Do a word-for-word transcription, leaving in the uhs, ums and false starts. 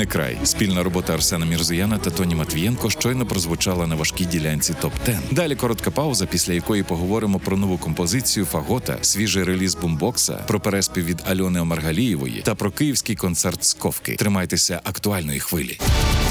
«Не край». Спільна робота Арсена Мірзояна та Тоні Матвієнко щойно прозвучала на важкій ділянці топ десять. Далі коротка пауза, після якої поговоримо про нову композицію «Фагота», свіжий реліз бумбокса, про переспів від Альони Омаргалієвої та про київський концерт Сковки. Тримайтеся актуальної хвилі.